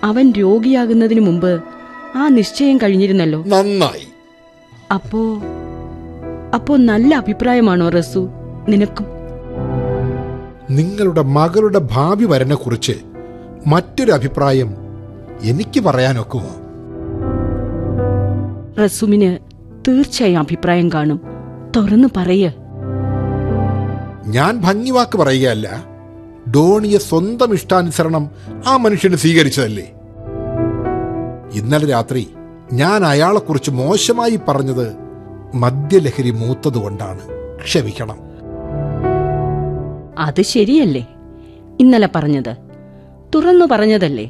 അവൻ രോഗിയാകുന്നതിന് മുമ്പ് ആ നിശ്ചയം കഴിഞ്ഞിരുന്നല്ലോ. നന്നായി. അപ്പോ നല്ല അഭിപ്രായമാണോ റസു നിനക്കും? നിങ്ങളുടെ മകളുടെ ഭാവി വരനെ കുറിച്ച് മറ്റൊരു അഭിപ്രായം എനിക്ക് പറയാനൊക്കുമോ? റസുമിന് തീർച്ചയായും അഭിപ്രായം കാണും. തുറന്നു പറയ. ഞാൻ ഭംഗിവാക്ക് പറയുകയല്ല. ഡോണിയെ സ്വന്തം ഇഷ്ടാനുസരണം ആ മനുഷ്യന് സ്വീകരിച്ചതല്ലേ. ഇന്നലെ രാത്രി ഞാൻ അയാളെക്കുറിച്ച് മോശമായി പറഞ്ഞത് മദ്യലഹരി മൂത്തതുകൊണ്ടാണ്. ക്ഷമിക്കണം. അത് ശരിയല്ലേ? ഇന്നലെ പറഞ്ഞത് തുറന്നു പറഞ്ഞതല്ലേ?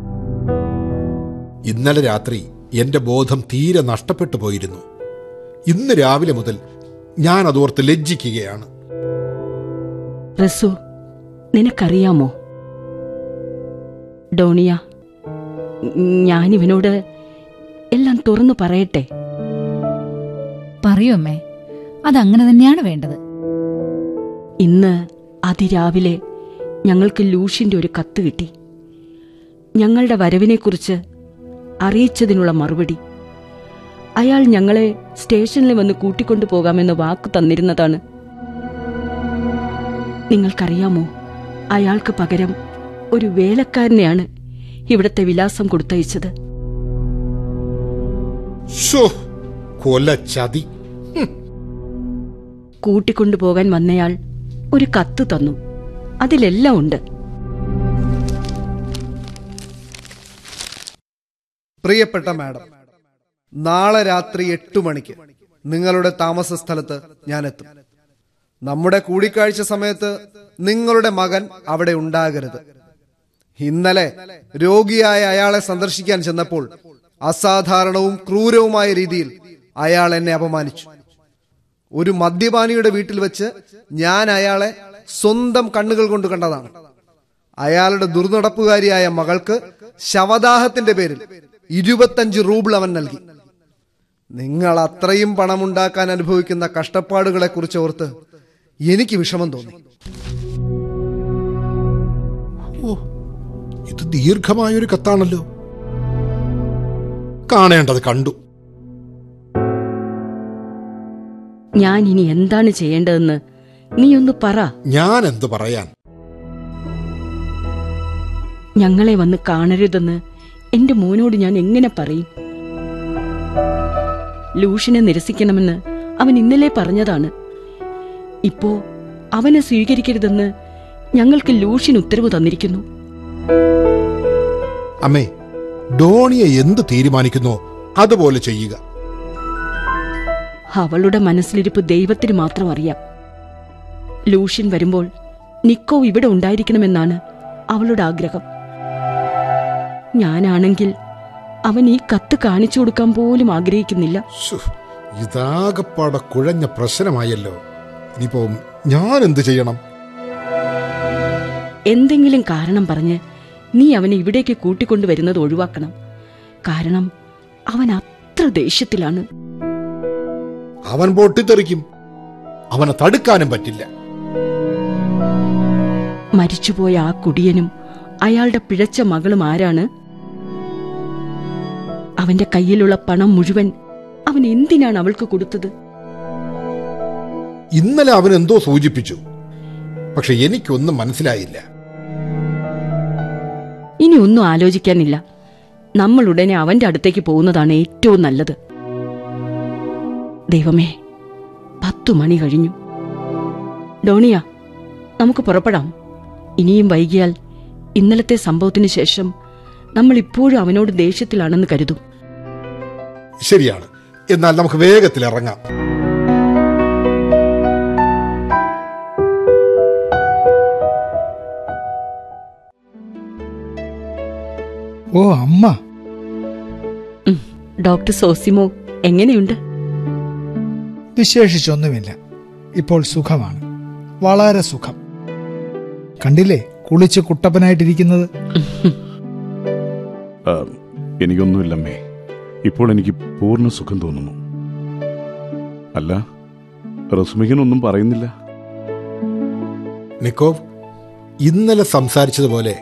ഇന്നലെ രാത്രി എന്റെ ബോധം തീരെ നഷ്ടപ്പെട്ടു പോയിരുന്നു. ഇന്ന് രാവിലെ മുതൽ ഞാൻ അതോർത്ത് ലജ്ജിക്കുകയാണ്. റസു, നിനക്കറിയാമോ ഡോണിയ, ഞാനിവനോട് എല്ലാം തുറന്നു പറയട്ടെ? പറയൂ അമ്മേ, അതങ്ങനെ തന്നെയാണ് വേണ്ടത്. ഇന്ന് അതിരാവിലെ ഞങ്ങൾക്ക് ലൂഷ്യന്റെ ഒരു കത്ത് കിട്ടി. ഞങ്ങളുടെ വരവിനെക്കുറിച്ച് അറിയിച്ചതിനുള്ള മറുപടി. അയാൾ ഞങ്ങളെ സ്റ്റേഷനിൽ വന്ന് കൂട്ടിക്കൊണ്ടു പോകാമെന്ന് വാക്ക് തന്നിരുന്നതാണ്. നിങ്ങൾക്കറിയാമോ, അയാൾക്ക് പകരം ഒരു വേലക്കാരനെയാണ് ഇവിടത്തെ വിലാസം കൊടുത്തയച്ചത്. കൂട്ടിക്കൊണ്ടുപോകാൻ വന്നയാൾ ഒരു കത്ത് തന്നു. അതിലെല്ലാം ഉണ്ട്. പ്രിയപ്പെട്ട മാഡം, നാളെ രാത്രി 8 മണിക്ക് നിങ്ങളുടെ താമസ സ്ഥലത്ത് ഞാൻ എത്തും. നമ്മുടെ കൂടിക്കാഴ്ച സമയത്ത് നിങ്ങളുടെ മകൻ അവിടെ ഉണ്ടാകരുത്. ഇന്നലെ രോഗിയായ അയാളെ സന്ദർശിക്കാൻ ചെന്നപ്പോൾ അസാധാരണവും ക്രൂരവുമായ രീതിയിൽ അയാൾ എന്നെ അപമാനിച്ചു. ഒരു മദ്യപാനിയുടെ വീട്ടിൽ വെച്ച് ഞാൻ അയാളെ സ്വന്തം കണ്ണുകൾ കൊണ്ട് കണ്ടതാണ്. അയാളുടെ ദുർനടപ്പുകാരിയായ മകൾക്ക് ശവദാഹത്തിന്റെ പേരിൽ 25 റൂബിൾ അവൻ നൽകി. നിങ്ങൾ അത്രയും പണമുണ്ടാക്കാൻ അനുഭവിക്കുന്ന കഷ്ടപ്പാടുകളെ കുറിച്ച് ഓർത്ത് എനിക്ക് വിഷമം തോന്നി. ഇത് ദീർഘമായൊരു കത്താണല്ലോ. കാണേണ്ടത് കണ്ടു. ഞാൻ ഇനി എന്താണ് ചെയ്യേണ്ടതെന്ന് നീ ഒന്ന് പറ. ഞാൻ എന്ത് പറയാൻ? ഞങ്ങളെ വന്ന് കാണരുതെന്ന് എന്റെ മോനോട് ഞാൻ എങ്ങനെ പറയും? ലൂഷ്യനെ നിരസിക്കണമെന്ന് അവൻ ഇന്നലെ പറഞ്ഞതാണ്. ഇപ്പോ അവനെ സ്വീകരിക്കരുതെന്ന് ഞങ്ങൾക്ക് ലൂഷ്യൻ ഉത്തരവ് തന്നിരിക്കുന്നു. അമ്മേ, ഡോണിയെ എന്ത് തീരുമാനിക്കുന്നോ അതുപോലെ ചെയ്യുക. അവളുടെ മനസ്സിലിരിപ്പ് ദൈവത്തിന് മാത്രം അറിയാം. ലൂഷ്യൻ വരുമ്പോൾ നിക്കോ ഇവിടെ ഉണ്ടായിരിക്കണമെന്നാണ് അവളുടെ ആഗ്രഹം. ഞാനാണെങ്കിൽ അവൻ ഈ കത്ത് കാണിച്ചു കൊടുക്കാൻ പോലും ആഗ്രഹിക്കുന്നില്ല. ഇതാകപ്പാടെ കുഴഞ്ഞ പ്രശ്നമായല്ലോ. ഇനിയിപ്പോ ഞാൻ എന്ത് ചെയ്യണം? എന്തെങ്കിലും കാരണം പറഞ്ഞ് നീ അവനെ ഇവിടേക്ക് കൂട്ടിക്കൊണ്ടുവരുന്നത് ഒഴിവാക്കണം. കാരണം അവൻ അത്ര ദേഷ്യത്തിലാണ്. അവൻ പൊട്ടിത്തെറിക്കും. അവനെ തടുക്കാനും പറ്റില്ല. മരിച്ചുപോയ ആ കുടിയനും അയാളുടെ പിഴച്ച മകളും ആരാണ്? അവന്റെ കയ്യിലുള്ള പണം മുഴുവൻ അവൻ എന്തിനാണ് അവൾക്ക് കൊടുത്തത്? ഇന്നലെ അവൻ എന്തോ സൂചിപ്പിച്ചു, പക്ഷെ എനിക്കൊന്നും മനസ്സിലായില്ല. ഇനി ഒന്നും ആലോചിക്കാനില്ല. നമ്മൾ ഉടനെ അവന്റെ അടുത്തേക്ക് പോകുന്നതാണ് ഏറ്റവും നല്ലത്. ദൈവമേ, 10 മണി കഴിഞ്ഞു. ഡോണിയ, നമുക്ക് പുറപ്പെടാം. ഇനിയും വൈകിയാൽ ഇന്നലത്തെ സംഭവത്തിന് ശേഷം നമ്മൾ ഇപ്പോഴും അവനോട് ദേഷ്യത്തിലാണെന്ന് കരുതും. ശരിയാണ്. എന്നാൽ നമുക്ക് വേഗത്തിൽ ഇറങ്ങാം. ഓ അമ്മ. ഡോക്ടർ സോസിമോ എങ്ങനെയുണ്ട്? വിശേഷിച്ചൊന്നുമില്ല. ഇപ്പോൾ സുഖമാണ്, വളരെ സുഖം. കണ്ടില്ലേ കുളിച്ച് കുട്ടപ്പനായിട്ടിരിക്കുന്നത്? എനിക്കൊന്നുമില്ലമ്മേ. ഇപ്പോൾ എനിക്ക് പൂർണ്ണ സുഖം തോന്നുന്നു. അല്ല, റസ്മികനൊന്നും പറയുന്നില്ല. നിക്കോവ്, ഇന്നലെ സംസാരിച്ചതുപോലെ